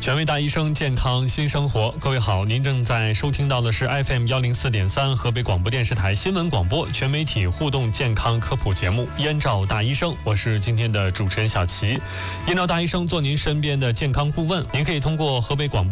权威大医生，健康新生活。各位好，您正在收听到的是 FM104.3河北广播电视台新闻广播全媒体互动健康科普节目《燕赵大医生》，我是今天的主持人小齐。燕赵大医生做您身边的健康顾问，您可以通过河北广播